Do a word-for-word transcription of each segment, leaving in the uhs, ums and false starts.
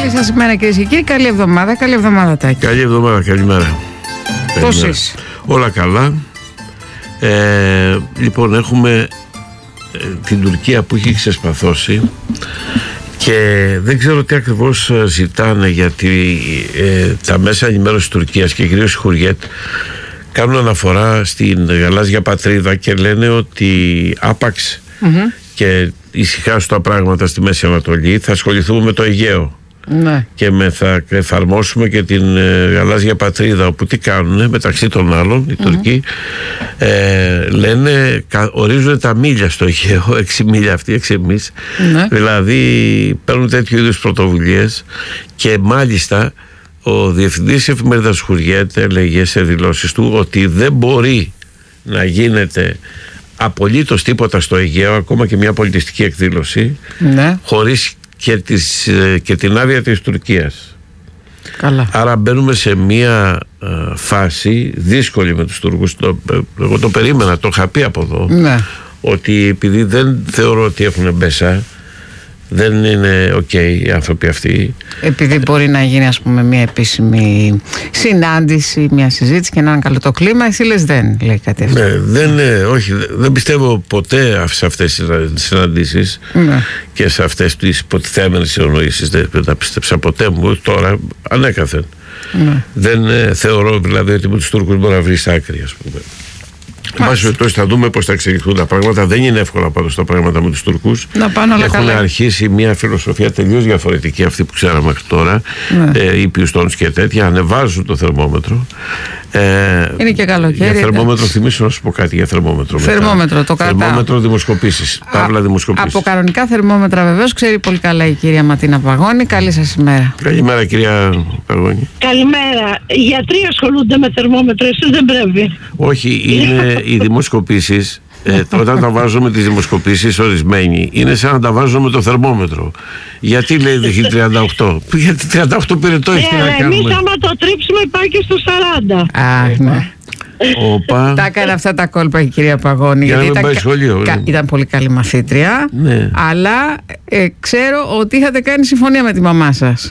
Καλή σας ημέρα, κυρίες και κύριοι. Καλή εβδομάδα. Καλή εβδομάδα, Τάκη. Καλή εβδομάδα, καλημέρα. Πώς είσαι? Όλα καλά. Ε, λοιπόν, έχουμε ε, την Τουρκία που έχει ξεσπαθώσει και δεν ξέρω τι ακριβώς ζητάνε, γιατί ε, τα μέσα ενημέρωσης της Τουρκίας και κυρίως η Χουριέτ κάνουν αναφορά στην γαλάζια πατρίδα και λένε ότι άπαξ mm-hmm. και ησυχάσουν τα πράγματα στη Μέση Ανατολή, θα ασχοληθούμε με το Αιγαίο. Ναι. Και με, θα εφαρμόσουμε και την ε, γαλάζια πατρίδα, όπου τι κάνουνε μεταξύ των άλλων οι mm-hmm. Τουρκοί ε, λένε, κα, ορίζουν τα μίλια στο Αιγαίο, έξι μίλια αυτοί, έξι εμείς ναι. Δηλαδή παίρνουν τέτοιου είδους πρωτοβουλίες. Και μάλιστα ο διευθυντής της εφημερίδας Χουριέτ έλεγε σε δηλώσεις του ότι δεν μπορεί να γίνεται απολύτως τίποτα στο Αιγαίο, ακόμα και μια πολιτιστική εκδήλωση ναι. χωρίς και, της, και την άδεια της Τουρκίας. Καλά. Άρα μπαίνουμε σε μια α, φάση δύσκολη με τους Τούρκους. Το, εγώ το περίμενα, το είχα πει από εδώ ναι. ότι επειδή δεν θεωρώ ότι έχουν μπέσα, δεν είναι οκ okay οι άνθρωποι αυτοί. Επειδή μπορεί να γίνει, ας πούμε, μια επίσημη συνάντηση, μια συζήτηση και να είναι καλό το κλίμα, εσύ λες δεν λέει κάτι αυτό. Ναι, δεν, όχι, δεν πιστεύω ποτέ σε αυτές τις συναντήσεις ναι. και σε αυτές τις υποτιθέμενες συνοήσεις. Δεν τα πίστεψα ποτέ μου, τώρα ανέκαθεν. Ναι. Δεν ε, θεωρώ δηλαδή ότι με τους Τούρκους μπορεί να βρεις άκρη, ας πούμε. Εν πάση περιπτώσει, θα δούμε πώς θα εξελιχθούν τα πράγματα. Δεν είναι εύκολα πάντως τα πράγματα με τους Τουρκούς. Έχουν αρχίσει μια φιλοσοφία τελείως διαφορετική, αυτή που ξέραμε μέχρι τώρα. Ναι. Ε, ήπιους τόνους και τέτοια. Ανεβάζουν το θερμόμετρο. Ε, είναι και καλοκαίρι. Για θερμόμετρο, θυμίσω να σου πω κάτι για θερμόμετρο. Θερμόμετρο, το κρατάω. Θερμόμετρο δημοσκοπήσεις. Παύλα δημοσκοπήσεις. Από κανονικά θερμόμετρα, βεβαίως, ξέρει πολύ καλά η κυρία Ματίνα Παγώνη. Καλή σας ημέρα. Καλημέρα, κυρία Παγώνη. Καλημέρα. Οι γιατροί ασχολούνται με θερμόμετρο, εσείς δεν πρέπει. Όχι, είναι οι δημοσκοπήσεις. Ε, όταν τα βάζω με τις δημοσκοπήσεις ορισμένοι, είναι σαν να τα βάζω με το θερμόμετρο. Γιατί λέει δείχνει τριάντα οκτώ? Γιατί τριάντα οκτώ πυρετό έχει να κάνουμε. Εμείς άμα το τρίψουμε πάει και στο σαράντα. Αχ, ναι. Οπα. Τα έκανε αυτά τα κόλπα η κυρία Παγώνη. Για γιατί να ήταν, σχολείο, κα, ήταν πολύ καλή μαθήτρια. Ναι. Αλλά ε, ξέρω ότι είχατε κάνει συμφωνία με τη μαμά σας.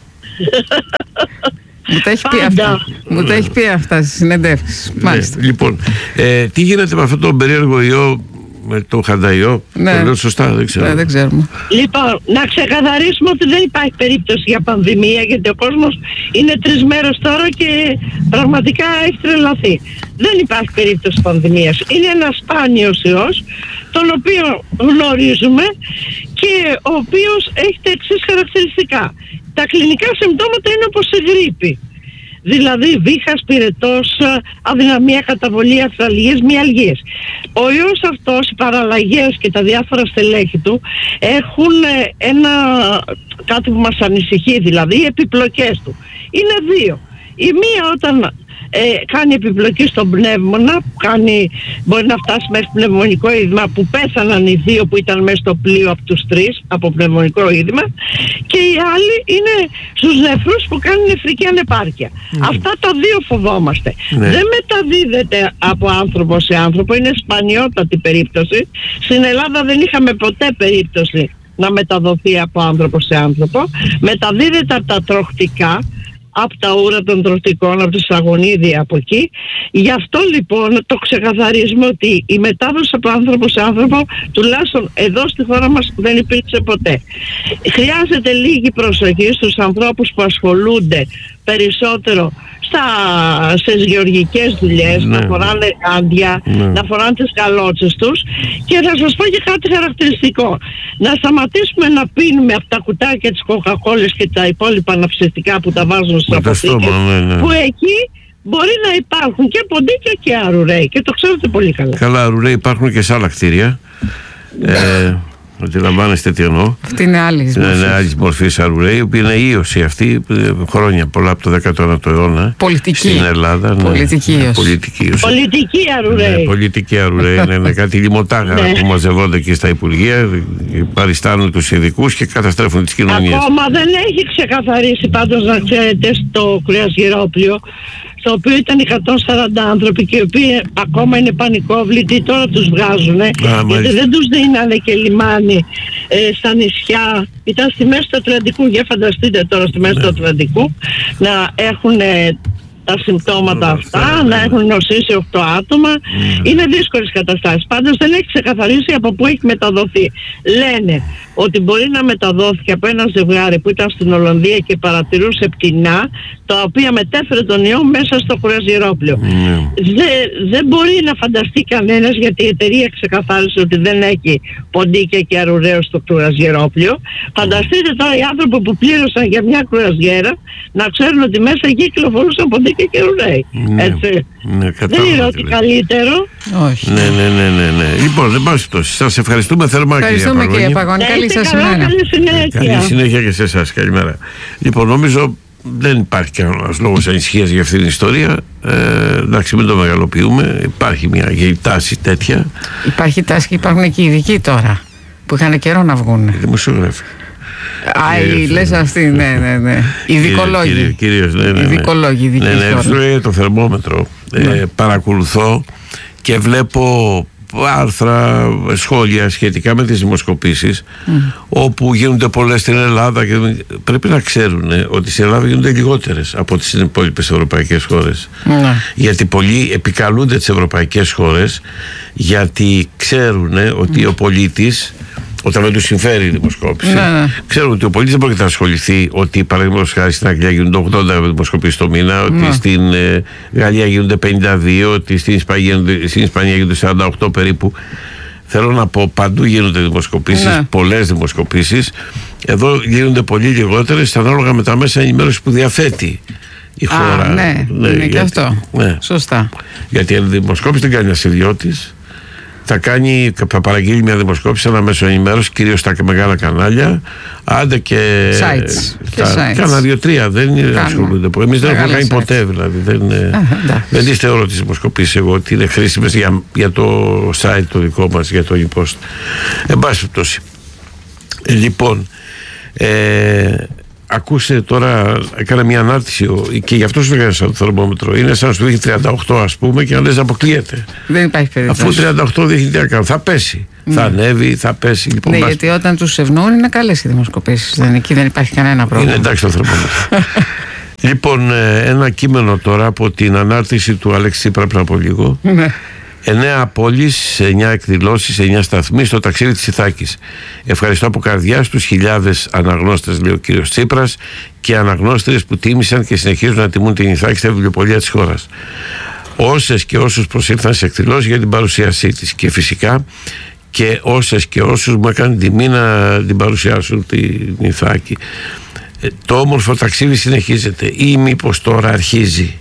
Μου τα έχει πει αυτά, Μου τα έχει πει αυτά στις συνεντεύξεις. Ναι, λοιπόν, ε, τι γίνεται με αυτό το περίεργο ιό, με το χανταϊό? Ναι. Το λέω σωστά, δεν ξέρω. Ναι, δεν ξέρουμε. Λοιπόν, να ξεκαθαρίσουμε ότι δεν υπάρχει περίπτωση για πανδημία, γιατί ο κόσμος είναι τρεις μέρες τώρα και πραγματικά έχει τρελαθεί. Δεν υπάρχει περίπτωση πανδημίας. Είναι ένας σπάνιος ιός, τον οποίο γνωρίζουμε και ο οποίος έχει τα εξής χαρακτηριστικά. Τα κλινικά συμπτώματα είναι όπως η γρίπη. Δηλαδή βήχας, πυρετός, αδυναμία, καταβολή, αφθαλγίες, μυαλγίες. Ο ιός αυτός, οι παραλλαγές και τα διάφορα στελέχη του έχουν ένα κάτι που μας ανησυχεί, δηλαδή οι επιπλοκές του. Είναι δύο. Η μία όταν ε, κάνει επιπλοκή στον πνεύμονα, που κάνει, μπορεί να φτάσει μέχρι πνευμονικό είδημα, που πέθαναν οι δύο που ήταν μέσα στο πλοίο από τους τρεις από πνευμονικό είδημα, και η άλλη είναι στους νεφρούς που κάνουν νεφρική ανεπάρκεια. Mm. Αυτά τα δύο φοβόμαστε. Ναι. Δεν μεταδίδεται από άνθρωπο σε άνθρωπο, είναι σπανιότατη περίπτωση. Στην Ελλάδα δεν είχαμε ποτέ περίπτωση να μεταδοθεί από άνθρωπο σε άνθρωπο. Μεταδίδεται από τα τροχτικά, από τα ούρα των τρωτικών, από τις αγωνίδια από εκεί. Γι' αυτό λοιπόν το ξεκαθαρίζουμε ότι η μετάδοση από άνθρωπο σε άνθρωπο, τουλάχιστον εδώ στη χώρα μας, δεν υπήρξε ποτέ. Χρειάζεται λίγη προσοχή στους ανθρώπους που ασχολούνται περισσότερο στα, στις γεωργικές δουλειές, ναι. να φοράνε γάντια, ναι. να φοράνε τις καλότσες τους. Και θα σας πω και κάτι χαρακτηριστικό. Να σταματήσουμε να πίνουμε από τα κουτάκια της κοκακόλες και τα υπόλοιπα ναυσιστικά που τα βάζουν στις αποθήκες, ναι, ναι. που εκεί μπορεί να υπάρχουν και ποντίκια και αρουραίοι, και το ξέρετε πολύ καλά. Καλά, αρουραίοι υπάρχουν και σε άλλα κτίρια. ε, Αντιλαμβάνεστε τι εννοώ. Αυτή είναι άλλη μορφή. Είναι άλλη μορφή αρουραίοι, η οποία είναι ίωση αυτή χρόνια, πολλά από το δέκατο ένατο αιώνα. Πολιτική. Στην Ελλάδα. Ναι. Πολιτική ίωση. Πολιτική ίωση. Πολιτική αρουραίοι. Ναι, πολιτική αρουραίοι. Είναι, είναι κάτι λιμωτάγαρα που μαζευόνται εκεί στα Υπουργεία, παριστάνουν τους ειδικούς και καταστρέφουν τις κοινωνίες. Ακόμα δεν έχει ξεκαθαρίσει πάντως, να ξέρετε, στο κρέας Γερόπλιο, στο οποίο ήταν εκατόν σαράντα άνθρωποι και οι οποίοι ακόμα είναι πανικόβλητοι, τώρα τους βγάζουνε, γιατί δεν τους δίνανε και λιμάνι ε, στα νησιά, ήταν στη μέση του Ατλαντικού, για φανταστείτε τώρα στη μέση του Ατλαντικού να έχουν τα συμπτώματα αυτά, να έχουν νοσήσει οκτώ άτομα. Mm. Είναι δύσκολες καταστάσεις. Πάντως δεν έχει ξεκαθαρίσει από πού έχει μεταδοθεί. Λένε ότι μπορεί να μεταδόθηκε από ένα ζευγάρι που ήταν στην Ολλανδία και παρατηρούσε πτηνά, τα οποία μετέφερε τον ιό μέσα στο κρουαζιερόπλαιο. Mm. Δεν, δεν μπορεί να φανταστεί κανένας, γιατί η εταιρεία ξεκαθάρισε ότι δεν έχει ποντίκια και αρουραίο στο κρουαζιερόπλαιο. Mm. Φανταστείτε τώρα οι άνθρωποι που πλήρωσαν για μια κρουαζιέρα να ξέρουν ότι μέσα εκεί κυκλοφορούσαν ποντίκια και αρουραίοι. Ναι. Έτσι. Ναι, δεν είναι ότι καλύτερο. Όχι. Ναι, ναι, ναι, ναι, ναι. Λοιπόν, δεν πάω στο. Σας ευχαριστούμε θερμά, ευχαριστούμε, κυρία Παγώνη. Καλή σας ημέρα. Καλή συνέχεια. Καλή συνέχεια και σε εσάς. Καλημέρα. Λοιπόν, νομίζω δεν υπάρχει κανένας λόγος ανησυχίας για αυτή την ιστορία. Ε, εντάξει, μην το μεγαλοποιούμε. Υπάρχει μια τάση τέτοια. Υπάρχει τάση και υπάρχουν και ειδικοί τώρα που είχαν καιρό να βγουν. Οι δημοσιογράφοι. Α, λες αυτή, ναι, ναι, ναι. Ειδικολόγοι. Κυρίως, ναι, ναι. Ειδικολόγοι, ναι, ναι, ναι, το θερμόμετρο. Ναι. Ε, παρακολουθώ και βλέπω άρθρα, σχόλια σχετικά με τις δημοσκοπήσεις, mm. όπου γίνονται πολλές στην Ελλάδα και πρέπει να ξέρουν ότι στην Ελλάδα γίνονται λιγότερες από τις υπόλοιπες ευρωπαϊκές χώρες. Mm. Γιατί πολλοί επικαλούνται τις ευρωπαϊκές χώρες γιατί ξέρουν ότι mm. ο πολίτης, όταν δεν του συμφέρει η δημοσκόπηση, ναι, ναι. ξέρουν ότι ο πολίτης δεν μπορεί να ασχοληθεί ότι παραδείγματος χάρη στην Αγγλία γίνονται ογδόντα δημοσκοπήσεις το μήνα, ναι. ότι στην ε, Γαλλία γίνονται πενήντα δύο, ότι στην Ισπανία γίνονται, στην Ισπανία γίνονται σαράντα οκτώ περίπου. Θέλω να πω, παντού γίνονται δημοσκοπήσεις, ναι. πολλές δημοσκοπήσεις. Εδώ γίνονται πολύ λιγότερες ανάλογα με τα μέσα ενημέρωση που διαθέτει η χώρα. Α, ναι, ναι, είναι και αυτό. Ναι. Σωστά. Γιατί η δημοσκόπηση δεν κάνει ένας ιδιώτης. Θα, κάνει, θα παραγγείλει μια δημοσκόπηση σε ένα μέσο ενημέρωση, κυρίως στα μεγάλα κανάλια, άντε και sites. Κάνα δύο-τρία, δεν ασχολούνται. Εμείς δεν έχουμε κάνει ποτέ, δηλαδή. Δεν, δεν τις θεωρώ τις δημοσκοπήσεις εγώ ότι είναι χρήσιμες για, για το site το δικό μας, για το e-post. Εν πάση περιπτώσει. Λοιπόν, ε, ακούστε τώρα, έκανα μια ανάρτηση και γι' αυτό σου έκανε σαν το θερμόμετρο. Είναι σαν να σου δείχνει τριάντα οκτώ, ας πούμε, και να λες αποκλείεται. Δεν υπάρχει περίπτωση. Αφού τριάντα οκτώ δείχνει τι να κάνω, θα πέσει. Ναι. Θα ανέβει, θα πέσει. Λοιπόν, ναι, μας... γιατί όταν τους ευνοούν είναι καλές οι δημοσκοπήσεις. Δεν, εκεί δεν υπάρχει κανένα πρόβλημα. Είναι εντάξει το θερμόμετρο. Λοιπόν, ένα κείμενο τώρα από την ανάρτηση του Αλέξη Τσίπρα πριν από λίγο. Ναι. Εννέα πόλεις, εννέα εκδηλώσεις, εννέα σταθμοί στο ταξίδι της Ιθάκης. Ευχαριστώ από καρδιά στους χιλιάδες αναγνώστες, λέει ο κύριος Τσίπρας, και αναγνώστριες που τίμησαν και συνεχίζουν να τιμούν την Ιθάκη στα βιβλιοπωλεία της χώρας. Όσες και όσους προσήλθαν σε εκδηλώσεις για την παρουσίασή της, και φυσικά και όσες και όσους μου έκαναν τιμή να την παρουσιάσουν την Ιθάκη. Το όμορφο ταξίδι συνεχίζεται ή μήπως τώρα αρχίζει?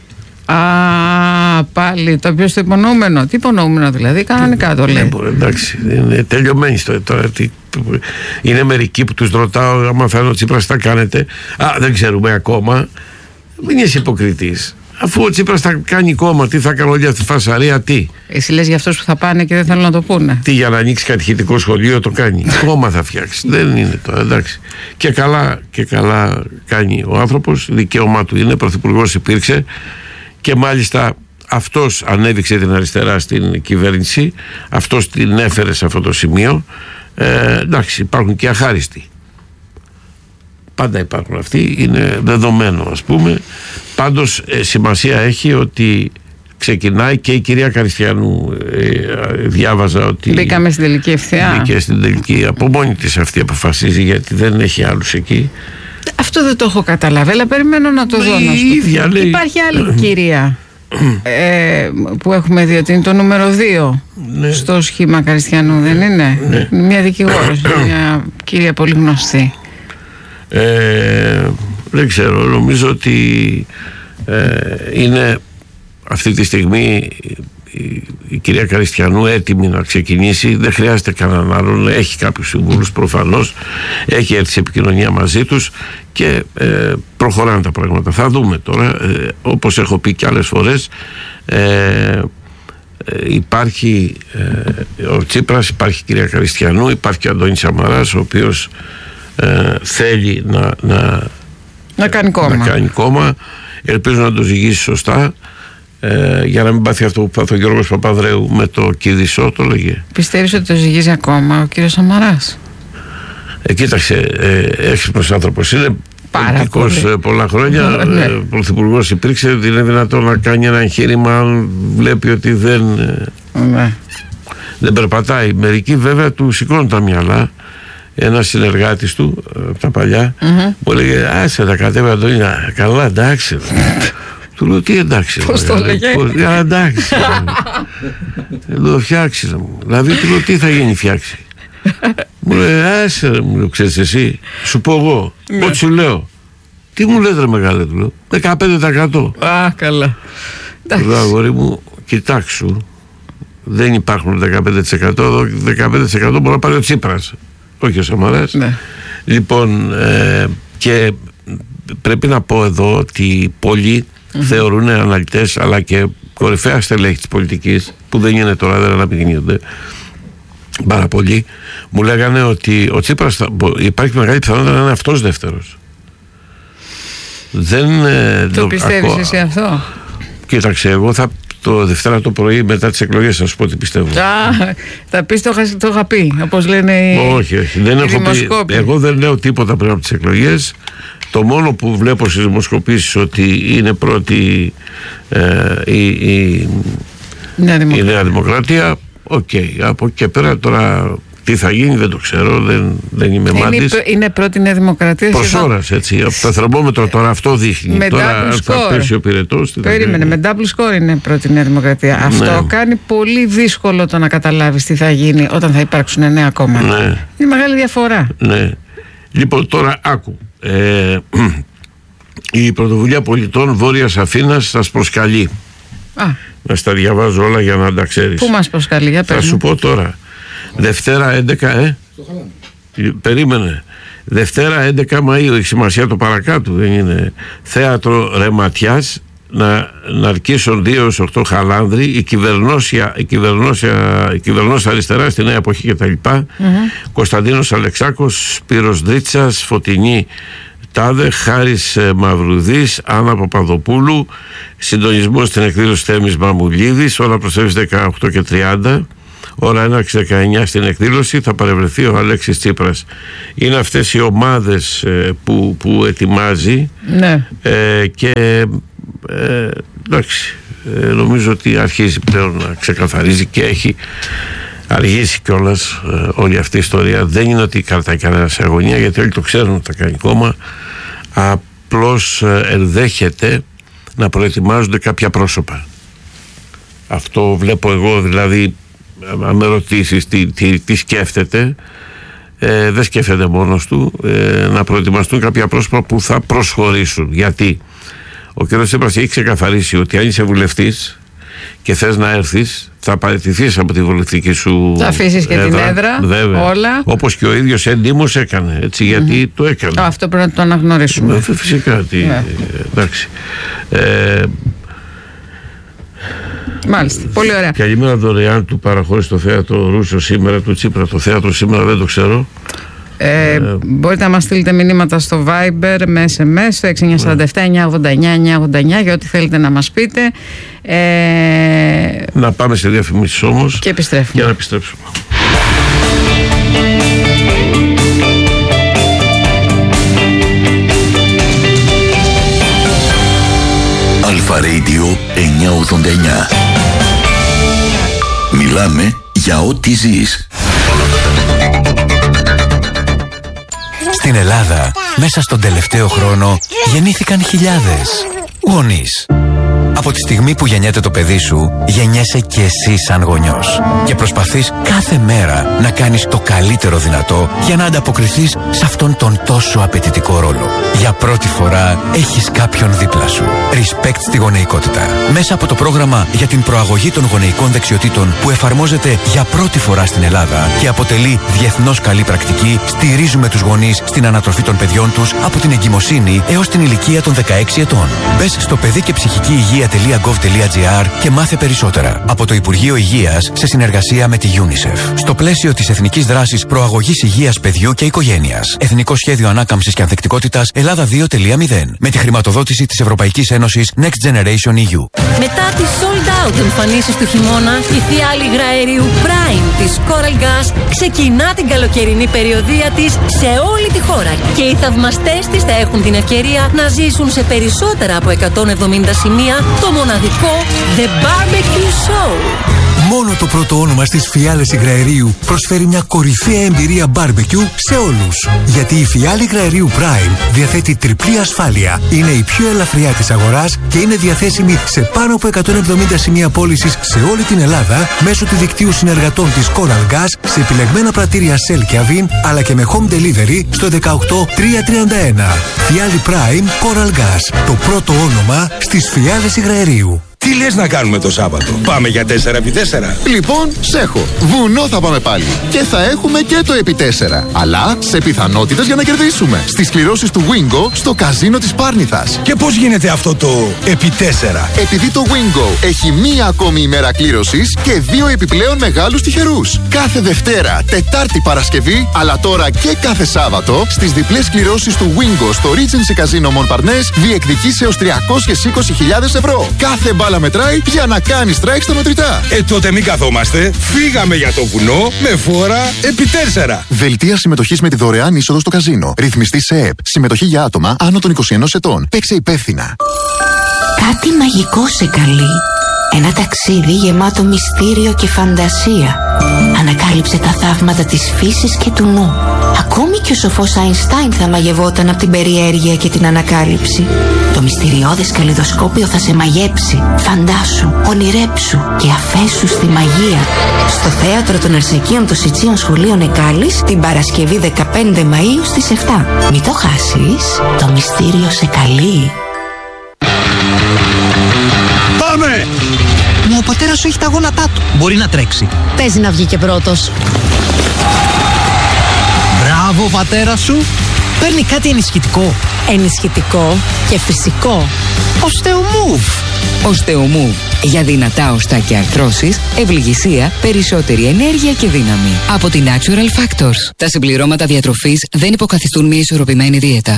Α, πάλι το πιο στο υπονοούμενο. Τι υπονοούμενο δηλαδή, κανονικά το λέει. Ναι, εντάξει, είναι τελειωμένη τώρα. Είναι μερικοί που τους ρωτάω, άμα φαίνω ο Τσίπρας τι θα κάνετε. Α, δεν ξέρουμε ακόμα. Μην είσαι υποκριτής. Αφού ο Τσίπρας θα κάνει κόμμα, τι θα κάνω όλη αυτή τη φασαρία, τι. Εσύ λες για αυτούς που θα πάνε και δεν θέλουν να το πούνε. Τι, για να ανοίξει κατηχητικό σχολείο το κάνει. Κόμμα θα φτιάξει. Δεν είναι τώρα, εντάξει. Και καλά, και καλά κάνει ο άνθρωπος. Δικαίωμά του είναι, πρωθυπουργός υπήρξε. Και μάλιστα αυτός ανέδειξε την αριστερά στην κυβέρνηση, αυτός την έφερε σε αυτό το σημείο. Ε, εντάξει, υπάρχουν και αχάριστοι. Πάντα υπάρχουν αυτοί, είναι δεδομένο ας πούμε. Πάντως ε, σημασία έχει ότι ξεκινάει και η κυρία Καριστιανού, ε, διάβαζα ότι μπήκαμε στην τελική ευθεία. Μπήκε στην τελική, από μόνη της αυτή αποφασίζει, γιατί δεν έχει άλλους εκεί. Αυτό δεν το έχω καταλάβει, αλλά περιμένω να το δω. Να σου ίδια, λέει... Υπάρχει άλλη κυρία ε, που έχουμε δει ότι είναι το νούμερο δύο, ναι, στο σχήμα Καριστιανού, δεν είναι? Ναι. Μια δικηγόρος, μια κυρία πολύ γνωστή. Ε, δεν ξέρω, νομίζω ότι ε, είναι αυτή τη στιγμή η, η κυρία Καριστιανού έτοιμη να ξεκινήσει. Δεν χρειάζεται κανέναν άλλον. Έχει κάποιους συμβούλους προφανώς, έχει έρθει σε επικοινωνία μαζί τους και ε, προχωράνε τα πράγματα. Θα δούμε τώρα, ε, όπως έχω πει και άλλες φορές, ε, ε, υπάρχει ε, ο Τσίπρας, υπάρχει η κυρία Καριστιανού, υπάρχει και ο Αντώνης Σαμαράς, ο οποίος ε, θέλει να, να να κάνει κόμμα. Να κάνει κόμμα. Ελπίζω να το ζυγίσει σωστά, ε, για να μην πάθει αυτό που πάθει ο Γιώργος Παπανδρέου με το Κηδισό, το λέγε. Πιστεύεις ότι το ζυγίζει ακόμα ο κύριος Σαμαράς? Ε, κοίταξε, ε, έξυπνος άνθρωπος είναι. Πολιτικός πολλά χρόνια, ναι. Πρωθυπουργός υπήρξε, είναι δυνατόν να κάνει ένα εγχείρημα αν βλέπει ότι δεν, ναι. δεν περπατάει. Μερικοί βέβαια του σηκώνουν τα μυαλά. Ένας συνεργάτης του, από τα παλιά, mm-hmm. μου έλεγε άσε τα κατέβει Αντώνια, καλά εντάξει. Του λέω τι εντάξει. Πώς το λέγε? Εντάξει. Εδώ φτιάξει. Δηλαδή του λέω τι θα γίνει φτιάξει. Μου λέει άσε μου λέω, ξέρεις εσύ, σου πω εγώ, yeah. ό,τι σου λέω. Τι μου λέτε ρε μεγάλε, του λέω, δεκαπέντε τοις εκατό. Α, καλά. Του λέω αγόρι μου, κοιτάξου, δεν υπάρχουν δεκαπέντε τοις εκατό, δεκαπέντε τοις εκατό μπορεί να πάρει ο Τσίπρας, όχι ο Σαμαράς. Ναι. Λοιπόν, ε, και πρέπει να πω εδώ ότι πολλοί mm-hmm. θεωρούν αναλυτές, αλλά και κορυφαία στελέχη της πολιτικής, που δεν είναι τώρα, δεν αναπηγνύονται πάρα πολύ, μου λέγανε ότι ο Τσίπρας θα, υπάρχει μεγάλη πιθανότητα να είναι αυτός δεύτερος. Δεν, το πιστεύεις ακό... εσύ αυτό? Κοίταξε, εγώ θα το Δευτέρα το πρωί μετά τις εκλογές θα σου πω τι πιστεύω. Α, θα πεις το, το είχα πει, όπως λένε οι, όχι, όχι, δεν οι έχω πει, εγώ δεν λέω τίποτα πριν από τις εκλογές. Το μόνο που βλέπω στις δημοσκοπήσεις ότι είναι πρώτη ε, η, η, Νέα η Νέα Δημοκρατία. Οκ, okay. Από εκεί και πέρα τώρα τι θα γίνει δεν το ξέρω, δεν, δεν είμαι μάντης. Είναι, είναι πρώτη Νέα Δημοκρατία. Προς ώρας, έτσι. Από το θερμόμετρο τώρα αυτό δείχνει. Με τώρα θα πέσει ο πυρετός. Περίμενε, με double score είναι πρώτη Νέα Δημοκρατία. Ναι. Αυτό κάνει πολύ δύσκολο το να καταλάβεις τι θα γίνει όταν θα υπάρξουν νέα κόμματα. Ναι. Είναι μεγάλη διαφορά. Ναι. Λοιπόν, τώρα άκου. Ε, η Πρωτοβουλία Πολιτών Βόρειας Αθήνας σας προσκαλεί. Α. Να στα διαβάζω όλα για να τα ξέρεις. Πού μας προσκαλεί, για θα σου πω τώρα. Δευτέρα έντεκα, ε. Περίμενε. Δευτέρα έντεκα Μαΐου, έχει σημασία το παρακάτω, δεν είναι. Θέατρο Ρεματιάς, να, να αρκίσουν δύο έως οκτώ Χαλάνδροι, η κυβερνώσια, η κυβερνώσια, η κυβερνώσια αριστερά στη Νέα Εποχή κτλ. Mm-hmm. Κωνσταντίνος Αλεξάκος, Σπύρος Δρίτσας, Φωτεινή Τάδε, Χάρης Μαυρουδής, Άννα Παπαδοπούλου, συντονισμό στην εκδήλωση Θέμης Μαμουλίδης, ώρα προσθέσεις δεκαοκτώ και τριάντα, ώρα έναρξη δεκαεννιά στην εκδήλωση, θα παρευρεθεί ο Αλέξης Τσίπρας. Είναι αυτές οι ομάδες ε, που, που ετοιμάζει, ναι. ε, και ε, εντάξει, ε, νομίζω ότι αρχίζει πλέον να ξεκαθαρίζει και έχει αργήσει κιόλας ε, όλη αυτή η ιστορία. Δεν είναι ότι κρατάει κανένα σε αγωνία, γιατί όλοι το ξέρουν ότι θα κάνει κόμμα. Απλώς ε, ενδέχεται να προετοιμάζονται κάποια πρόσωπα. Αυτό βλέπω εγώ, δηλαδή αν με ρωτήσεις τι, τι, τι σκέφτεται, ε, δεν σκέφτεται μόνος του, ε, να προετοιμαστούν κάποια πρόσωπα που θα προσχωρήσουν. Γιατί ο κ. Τσίπρας έχει ξεκαθαρίσει ότι αν είσαι βουλευτής και θες να έρθεις, θα παραιτηθείς από τη βουλευτική σου. Θα αφήσεις και έδρα, την έδρα, βέβαια, όλα. Όπως και ο ίδιος έντιμος έκανε, έτσι, γιατί mm-hmm. το έκανε. Αυτό πρέπει να το αναγνωρίσουμε. Ε, φυσικά, τι, yeah. εντάξει. Ε, Μάλιστα, πολύ ωραία. Καλημέρα δωρεάν του παραχώρησε το θέατρο Ρούσο σήμερα, του Τσίπρα. Το θέατρο σήμερα δεν το ξέρω. Ε, ε, μπορείτε να μας στείλετε μηνύματα στο Viber με ες εμ ες στο έξι εννιά τέσσερα επτά εννιά ογδόντα εννιά εννιά ογδόντα εννιά για ό,τι θέλετε να μας πείτε. Ε, να πάμε σε διαφημίσεις όμως και επιστρέφουμε. Για να επιστρέψουμε. Αλφα Radio εννιακόσια ογδόντα εννιά. Μιλάμε για ό,τι ζεις. Στην Ελλάδα, μέσα στον τελευταίο χρόνο, γεννήθηκαν χιλιάδες γονείς. Από τη στιγμή που γεννιέται το παιδί σου, γεννιέσαι και εσύ σαν γονιός. Και προσπαθείς κάθε μέρα να κάνεις το καλύτερο δυνατό για να ανταποκριθείς σε αυτόν τον τόσο απαιτητικό ρόλο. Για πρώτη φορά έχεις κάποιον δίπλα σου. Respect στη γονεϊκότητα. Μέσα από το πρόγραμμα για την προαγωγή των γονεϊκών δεξιοτήτων που εφαρμόζεται για πρώτη φορά στην Ελλάδα και αποτελεί διεθνώς καλή πρακτική, στηρίζουμε τους γονείς στην ανατροφή των παιδιών τους από την εγκυμοσύνη έως την ηλικία των δεκαέξι ετών. Μπες στο παιδί και ψυχική υγεία τελεία γκοβ τελεία τζι άρ και μάθε περισσότερα. Από το Υπουργείο Υγείας σε συνεργασία με τη UNICEF. Στο πλαίσιο της Εθνικής Δράσης Προαγωγής Υγείας Παιδιού και Οικογένειας. Εθνικό Σχέδιο Ανάκαμψης και Ανθεκτικότητας Ελλάδα δύο τελεία μηδέν. Με τη χρηματοδότηση της Ευρωπαϊκής Ένωσης Next Generation ι γιου. Μετά τις sold out εμφανίσεις του χειμώνα, η φιάλη υγραερίου Prime της Coral Gas ξεκινά την καλοκαιρινή περιοδεία της σε όλη τη χώρα. Και οι θαυμαστές της θα έχουν την ευκαιρία να ζήσουν σε περισσότερα από εκατόν εβδομήντα σημεία το μοναδικό The Barbecue Show. Μόνο το πρώτο όνομα στις φιάλες υγραερίου προσφέρει μια κορυφαία εμπειρία barbecue σε όλους. Γιατί η φιάλη υγραερίου Prime διαθέτει τριπλή ασφάλεια, είναι η πιο ελαφριά της αγοράς και είναι διαθέσιμη σε πάνω από εκατόν εβδομήντα σημεία πώλησης σε όλη την Ελλάδα μέσω του δικτύου συνεργατών της Coral Gas σε επιλεγμένα πρατήρια Shell και Avin, αλλά και με home delivery στο δεκαοκτώ τριακόσια τριάντα ένα. Φιάλη Prime Coral Gas, το πρώτο όνομα στις φιάλες υγραερίου. Τι λες να κάνουμε το Σάββατο? Πάμε για τέσσερα επί τέσσερα. Λοιπόν, σ' έχω. Βουνό θα πάμε πάλι. Και θα έχουμε και το επί τέσσερα. Αλλά σε πιθανότητες για να κερδίσουμε. Στις κληρώσεις του Wingo στο καζίνο της Πάρνηθας. Και πώς γίνεται αυτό το επί τέσσερα? Επειδή το Wingo έχει μία ακόμη ημέρα κλήρωσης και δύο επιπλέον μεγάλους τυχερούς. Κάθε Δευτέρα, Τετάρτη, Παρασκευή, αλλά τώρα και κάθε Σάββατο, στις διπλές κληρώσεις του Wingo στο Regency Casino Montparnasse διεκδικείς έως τριακόσιες είκοσι χιλιάδες ευρώ. Κάθε μπάλα μετράει για να κάνει strike στα μετρητά. Ε, τότε μην καθόμαστε. Φύγαμε για το βουνό με φόρα επί τέσσερα. Δελτία συμμετοχής με τη δωρεάν είσοδο στο καζίνο. Ρυθμιστή σε ΕΠ. Συμμετοχή για άτομα άνω των είκοσι ενός ετών. Παίξε υπεύθυνα. Κάτι μαγικό σε καλεί. Ένα ταξίδι γεμάτο μυστήριο και φαντασία. Ανακάλυψε τα θαύματα της φύσης και του νου. Ακόμη και ο σοφός Αϊνστάιν θα μαγευόταν από την περιέργεια και την ανακάλυψη. Το μυστηριώδες καλλιδοσκόπιο θα σε μαγέψει. Φαντάσου, ονειρέψου και αφέσου στη μαγεία. Στο θέατρο των Αρσεκίων των Σιτσίων Σχολείων Εκάλης την Παρασκευή δεκαπέντε Μαΐου στις επτά. Μην το χάσεις, το μυστήριο σε καλεί. Πάμε! Μα ο πατέρας σου έχει τα γόνατά του. Μπορεί να τρέξει. Παίζει να βγει και πρώτος. Μπράβο, πατέρα σου. Παίρνει κάτι ενισχυτικό. Ενισχυτικό και φυσικό. Οστεομούβ. Οστεομούβ. Για δυνατά οστά και αρθρώσεις, ευληγησία, περισσότερη ενέργεια και δύναμη. Από την Natural Factors. Τα συμπληρώματα διατροφής δεν υποκαθιστούν μια ισορροπημένη δίαιτα.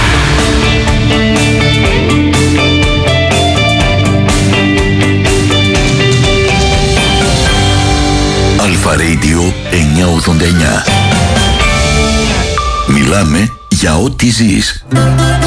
Αλφα Radio εννιακόσια ογδόντα εννιά. Μιλάμε για ό,τι ζεις.